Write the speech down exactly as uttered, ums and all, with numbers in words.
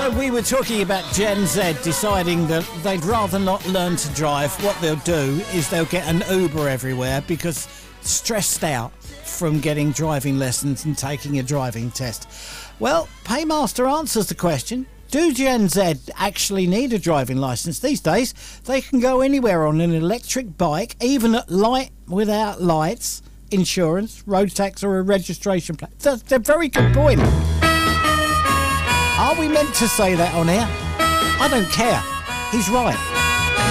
So we were talking about Gen Z deciding that they'd rather not learn to drive. What they'll do is they'll get an Uber everywhere because stressed out from getting driving lessons and taking a driving test. Well, Paymaster answers the question. Do Gen Z actually need a driving licence? These days, they can go anywhere on an electric bike, even at light without lights, insurance, road tax or a registration plate. That's a very good point. Are we meant to say that on air? I don't care. He's right.